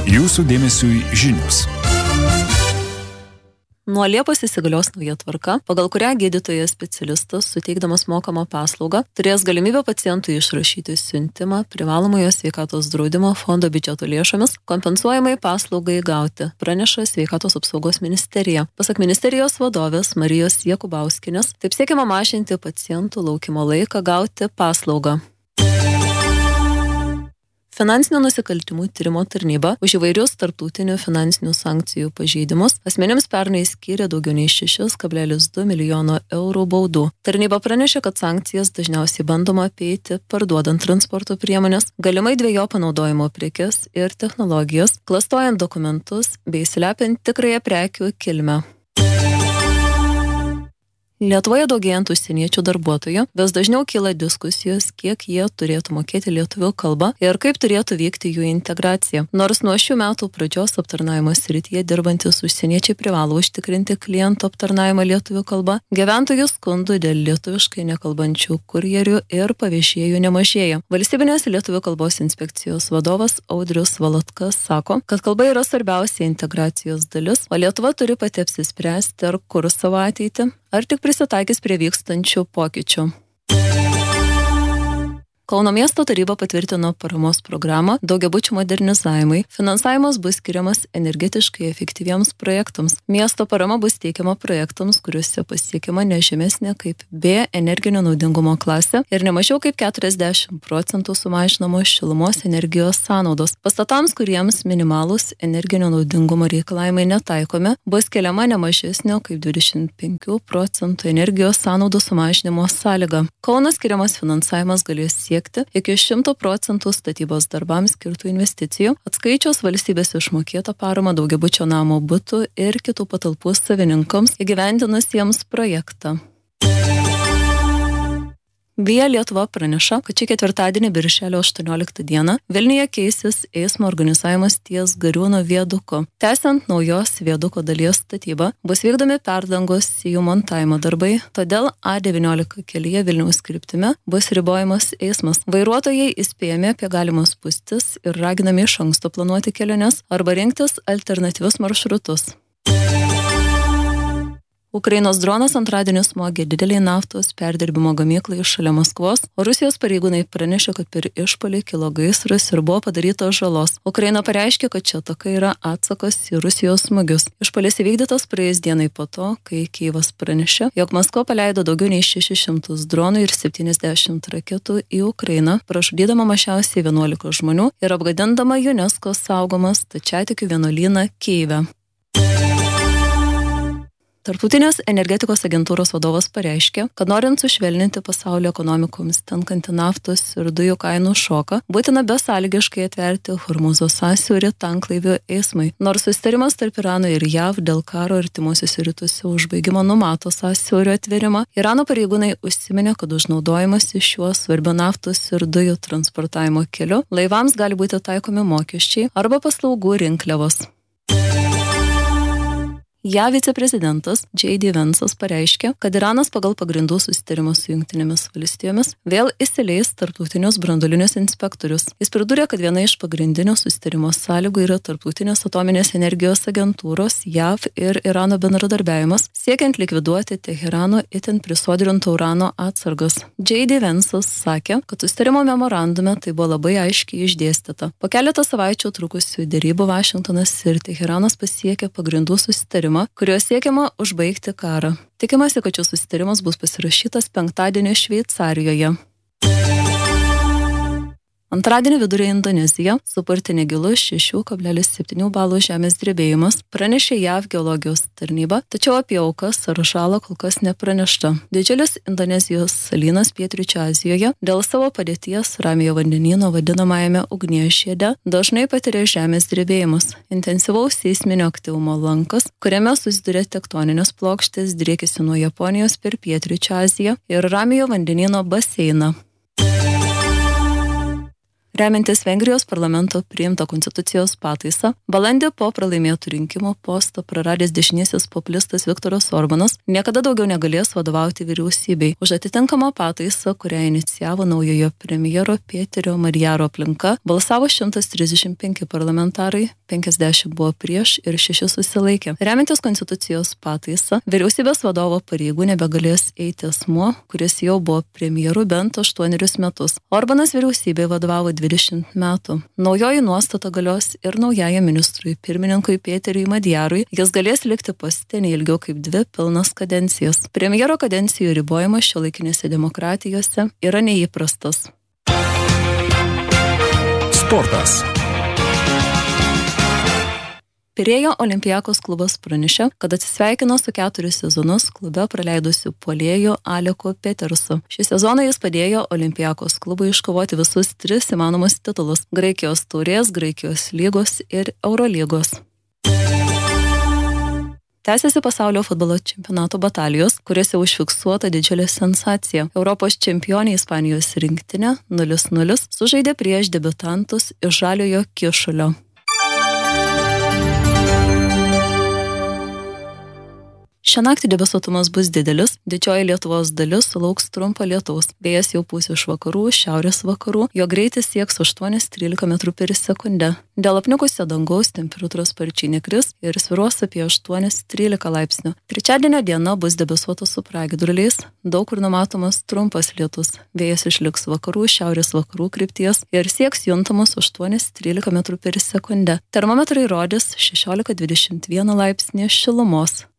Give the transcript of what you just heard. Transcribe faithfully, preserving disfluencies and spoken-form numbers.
Jūsų dėmesiui žinios. Nuo Liepos įsigalios nauja tvarka, pagal kurią gydytojas specialistas, suteikdamas mokamą paslaugą, turės galimybę pacientui išrašyti siuntimą privalomojo sveikatos draudimo fondo biudžeto lėšomis kompensuojamai paslaugai gauti, praneša Sveikatos apsaugos ministerija. Pasak ministerijos vadovės Marijos Jakubauskienės, taip siekiama mažinti pacientų laukimo laiką gauti paslaugą. Finansinių nusikaltimų tyrimo tarnyba už įvairius tarptautinių finansinių sankcijų pažeidimus asmenims pernai skyrė daugiau nei šeši kablelis du milijono eurų baudų. Tarnyba pranešė, kad sankcijas dažniausiai bandoma apeiti parduodant transporto priemonės, galimai dvejopo panaudojimo prekes ir technologijos, klastojant dokumentus bei slepiant tikrąją prekių kilmę. Lietuvoje daugėjant užsieniečių darbuotojų, vis dažniau kyla diskusijos, kiek jie turėtų mokėti lietuvių kalbą ir kaip turėtų vykti jų integracija. Nors nuo šių metų pradžios aptarnavimo srityje dirbantis užsieniečiai privalo užtikrinti klientų aptarnavimą lietuvių kalba, gyventojų skundų dėl lietuviškai nekalbančių kurjerių ir pavežėjų nemažėja. Valstybinės lietuvių kalbos inspekcijos vadovas Audrius Valotkas sako, kad kalba yra svarbiausia integracijos dalis, o Lietuva turi pati apsispręsti, ar kur savo ateitį, ar tik prisitaikys prie vykstančių pokyčių. Kauno miesto taryba patvirtino paramos programą daugiabučių modernizavimui. Finansavimas bus skiriamas energetiškai efektyviems projektams. Miesto parama bus teikiama projektams, kuriuose pasiekiama ne žemesnė kaip B energinio naudingumo klasė ir ne mažiau kaip keturiasdešimt procentų sumažinamos šilumos energijos sąnaudos. Pastatams, kuriems minimalūs energinio naudingumo reikalavimai netaikomi, bus keliama ne mažesnio kaip dvidešimt penkių procentų energijos sąnaudų sumažinimo sąlyga. Kauno skiriamas finansavimas galės siekti iki šimto procentų statybos darbams skirtų investicijų, atskaičius valstybės išmokėtą paramą daugiabučio namo butų ir kitų patalpų savininkams įgyvendinusiems projektą. Via Lietuva praneša, kad šį ketvirtadienį birželio aštuonioliktą dieną Vilniuje keisis eismo organizavimas ties Gariūno viaduku. Tęsiant naujos viaduko dalies statybą, bus vykdomi perdangos sijų montavimo darbai, todėl A devyniolika kelyje Vilniaus kryptimi bus ribojamas eismas. Vairuotojai įspėjami apie galimas spūstis ir raginami iš anksto planuoti keliones arba rinktis alternatyvius maršrutus. Ukrainos dronas antradienį smogė didelį naftos perdirbimo gamyklai šalia Maskvos, o Rusijos pareigūnai pranešė, kad per išpuolį kilo gaisras ir buvo padaryta žalos. Ukraina pareiškė, kad čia ataka yra atsakas į Rusijos smūgius. Išpuolis įvykdytas praėjus dienai po to, kai Kijevas pranešė, jog Maskva paleido daugiau nei šešis šimtus dronų ir septyniasdešimt raketų į Ukrainą, pražudydama mažiausiai vienuolika žmonių ir apgadindama UNESCO saugomą stačiatikių vienuolyną Kijeve. Tarptautinės energetikos agentūros vadovas pareiškė, kad norint sušvelninti pasaulio ekonomikoms tenkantį naftos ir dujų kainų šoką, būtina besąlygiškai atverti Hormūzo sąsiaurį tanklaivių eismui. Nors susitarimas tarp Irano ir J A V dėl karo artimuosiuose rytuose užbaigimo numato sąsiaurio atverimą, Irano pareigūnai užsiminė, kad už naudojimas iš šiuo svarbiu naftos ir dujų transportavimo keliu laivams gali būti taikomi mokesčiai arba paslaugų rinkliavos. J A V viceprezidentas J D Vance'as pareiškė, kad Iranas pagal pagrindų susitarimą su Jungtinėmis valstijomis vėl įsileis tarptautinius branduolinius inspektorius. Jis pridūrė, kad viena iš pagrindinių susitarimo sąlygų yra tarptautinės atominės energijos agentūros J A V ir Irano bendradarbiavimas, siekiant likviduoti Teherano itin prisodrinto urano atsargas. J D Vance'as sakė, kad susitarimo memorandume tai buvo labai aiškiai išdėstyta. Po keletą savaičių trukusių derybų Vašingtonas ir Teheranas pasiekė pagrindų susitarimą, kuriuo siekiama užbaigti karą. Tikimasi, kad šis susitarimas bus pasirašytas penktadienį Šveicarijoje. Antradienį viduryje Indonezija supurtė negilus šeši kablelis septyni balų žemės drebėjimas, pranešė J A V geologijos tarnyba, tačiau apie aukas ar žalą kol kas nepranešta. Didžiulis Indonezijos salynas pietryčių Azijoje dėl savo padėties Ramiojo vandenyno vadinamajame ugnies žiede dažnai patiria žemės drebėjimus. Intensyvaus seisminio aktyvumo lankas, kuriame susiduria tektoninės plokštės, driekėsi nuo Japonijos per pietryčių Aziją ir Ramiojo vandenyno baseiną. Remiantis Vengrijos parlamento priimtą konstitucijos pataisą, balandį po pralaimėtų rinkimo postą praradęs dešinysis populistas Viktoras Orbanas niekada daugiau negalės vadovauti vyriausybei. Už atitinkamą pataisą, kurią inicijavo naujojo premjero Pėterio Marjaro aplinka, balsavo šimtas trisdešimt penki parlamentarai, penkiasdešimt buvo prieš ir šeši susilaikė. Remiantis konstitucijos pataisą, vyriausybės vadovo pareigų nebegalės eiti asmuo, kuris jau buvo premjeru bent aštuonerius metus. Orbanas vyriausybei vadovavo dvidešimt metų. Naujoji nuostata galios ir naujajam ministrui pirmininkui Pėteriui Madjarui. Jis galės likti poste neilgiau kaip dvi pilnas kadencijas. Premjero kadencijų ribojimas šiuolaikinėse demokratijose yra neįprastas. Sportas. Pirėjo Olympiakos klubas pranešė, kad atsisveikino su keturis sezonus klube praleidusiu puolėju Aleku Petersu. Šį sezoną jis padėjo Olympiakos klubui iškovoti visus tris įmanomus titulus – Graikijos taurės, Graikijos lygos ir Eurolygos. Tęsiasi pasaulio futbolo čempionato batalijos, kuriuose užfiksuota didžiulė sensacija. Europos čempionė Ispanijos rinktinė nulis nulis sužaidė prieš debiutantus iš Žaliojo Kyšulio. Šią naktį debesuotumas bus didelis, didžioji Lietuvos dalis sulauks trumpo lietaus. Vėjas jau pūs iš vakarų, šiaurės vakarų, jo greitis sieks aštuoni trylika metrų per sekundę. Dėl apniukusio dangaus temperatūra sparčiai nekris ir svyruos apie aštuoni trylika laipsnių. Trečiadienio diena bus debesuota su pragiedruliais, daug kur numatomas trumpas lietus. Vėjas išliks vakarų, šiaurės vakarų krypties ir sieks juntamus aštuoni trylika metrų per sekundę. Termometrai rodys šešiolika dvidešimt vieną laipsnį šilumos.